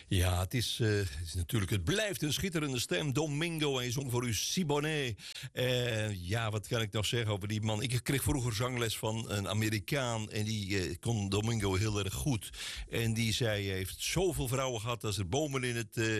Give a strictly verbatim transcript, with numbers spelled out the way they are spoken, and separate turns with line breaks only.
Ja, het is, uh, het is natuurlijk, het blijft een schitterende stem. Domingo, en hij zong voor u Siboney. Uh, ja, wat kan ik nog zeggen over die man? Ik kreeg vroeger zangles van een Amerikaan en die uh, kon Domingo heel erg goed. En die zei, hij heeft zoveel vrouwen gehad als er bomen in het... Uh,